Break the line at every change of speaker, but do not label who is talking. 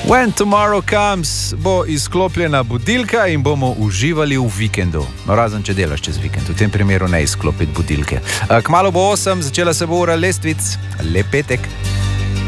When tomorrow comes, bo izklopljena budilka in bomo uživali v vikendu. No, razen če delaš čez vikend, v tem primeru ne izklopiti budilke. Kmalu bo 8, začela se bo ura lestvic. Lep petek.